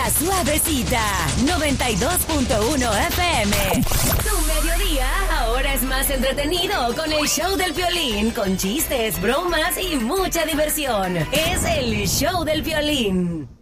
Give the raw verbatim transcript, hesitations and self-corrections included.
La Suavecita, noventa y dos punto uno F M. Tu mediodía ahora es más entretenido con el show del Piolín, con chistes, bromas y mucha diversión. Es el show del Piolín.